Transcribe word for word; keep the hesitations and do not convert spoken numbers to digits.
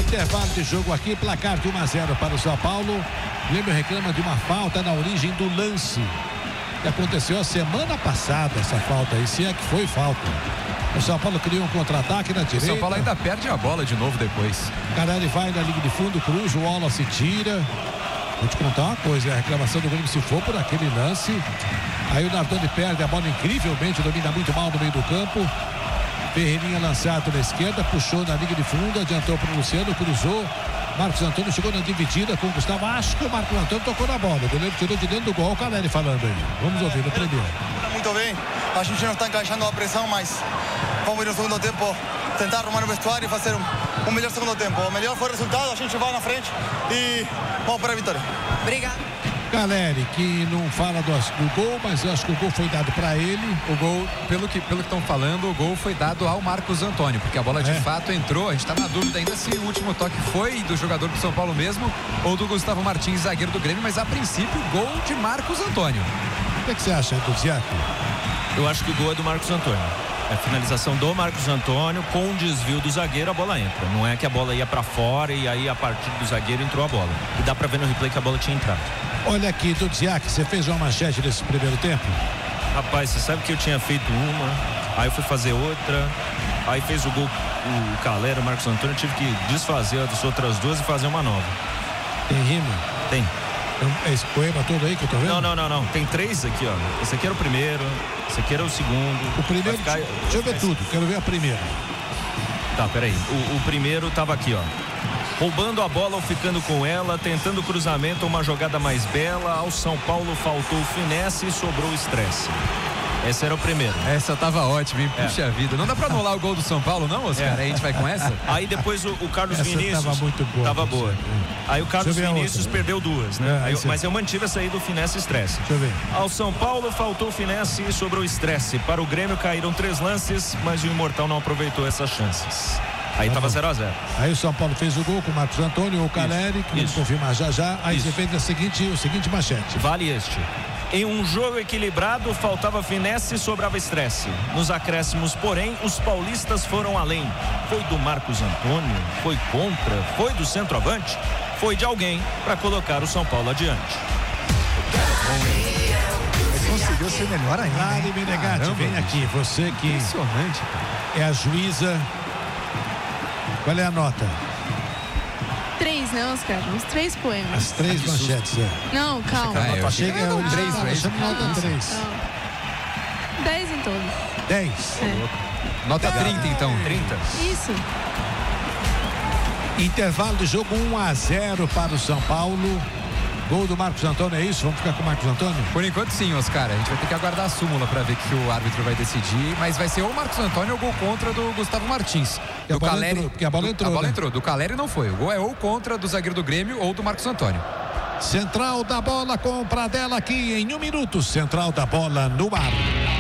Intervalo de jogo aqui, placar de um a zero para o São Paulo. O Grêmio reclama de uma falta na origem do lance que aconteceu a semana passada, essa falta aí, se é que foi falta. O São Paulo cria um contra-ataque na direita. O São Paulo ainda perde a bola de novo depois. Carelli vai na linha de fundo, cruza, o Wallace tira. Vou te contar uma coisa, a reclamação do Grêmio se for por aquele lance. Aí o Nardoni perde a bola incrivelmente, domina muito mal no meio do campo. Ferreirinha lançado na esquerda, puxou na linha de fundo, adiantou para o Luciano, cruzou. Marcos Antônio chegou na dividida com o Gustavo. Acho que o Marcos Antônio tocou na bola. O goleiro tirou de dentro do gol. O Carelli falando aí. Vamos ouvir no primeiro. Muito bem. A gente não está encaixando a pressão, mas vamos ir no segundo tempo, tentar arrumar o vestuário e fazer um, um melhor segundo tempo. O melhor foi o resultado, a gente vai na frente e vamos para a vitória. Obrigado. Caleri, que não fala do, do gol, mas eu acho que o gol foi dado para ele. O gol, pelo que pelo que estão falando, o gol foi dado ao Marcos Antônio, porque a bola de é. fato entrou. A gente está na dúvida ainda se o último toque foi do jogador do São Paulo mesmo ou do Gustavo Martins, zagueiro do Grêmio, mas a princípio, gol de Marcos Antônio. O que, é que você acha do Ziaco? Eu acho que o gol é do Marcos Antônio. É a finalização do Marcos Antônio com o desvio do zagueiro, a bola entra. Não é que a bola ia para fora e aí a partir do zagueiro entrou a bola. E dá para ver no replay que a bola tinha entrado. Olha aqui, Dudziak, você fez uma manchete nesse primeiro tempo? Rapaz, você sabe que eu tinha feito uma, aí eu fui fazer outra, aí fez o gol o Calera, o Marcos Antônio, eu tive que desfazer as outras duas e fazer uma nova. Tem rima? Tem. É esse poema todo aí que eu tô vendo? Não, não, não, não. Tem três aqui, ó. Esse aqui era o primeiro, esse aqui era o segundo. O primeiro, ficar... deixa eu ver tudo, quero ver a primeira. Tá, peraí. O, o primeiro tava aqui, ó. Roubando a bola ou ficando com ela, tentando cruzamento, uma jogada mais bela. Ao São Paulo faltou finesse e sobrou estresse. Esse era o primeiro. Essa tava ótima, hein? Puxa é. vida. Não dá pra anular o gol do São Paulo, não, Oscar? É. Aí a gente vai com essa? Aí depois o, o Carlos essa Vinícius. Tava muito boa. Tava boa. Aí o Carlos Vinícius outra, perdeu duas, né? É, aí eu, mas eu mantive essa aí do finesse e estresse. Deixa eu ver. Ao São Paulo faltou finesse e sobrou estresse. Para o Grêmio caíram três lances, mas o Imortal não aproveitou essas chances. Aí tava zero a zero. Aí o São Paulo fez o gol com o Marcos Antônio, o Caleri, que vamos confirmar já já. Aí Isso. você fez a seguinte, o seguinte manchete. Vale este. Em um jogo equilibrado, faltava finesse e sobrava estresse. Nos acréscimos, porém, os paulistas foram além. Foi do Marcos Antônio, foi contra, foi do centroavante, foi de alguém para colocar o São Paulo adiante. Ele conseguiu ser melhor ainda. Lari Menegatti, vem aqui, você que impressionante, é a juíza. Qual é a nota? Três, né, Oscar? Uns três poemas. As três ah, manchetes, é. Não, calma. Ah, eu achei que era três, três. Nota três. Dez em todos. Dez. É. Nota trinta, então. trinta. Isso. Intervalo de jogo um a zero para o São Paulo. Gol do Marcos Antônio, é isso? Vamos ficar com o Marcos Antônio? Por enquanto sim, Oscar. A gente vai ter que aguardar a súmula para ver o que o árbitro vai decidir, mas vai ser ou o Marcos Antônio ou o gol contra do Gustavo Martins. Do a Caleri, entrou, porque a bola entrou. Do, a bola né? entrou. Do Caleri não foi. O gol é ou contra do zagueiro do Grêmio ou do Marcos Antônio. Central da bola com Pradella aqui em um minuto. Central da bola no ar.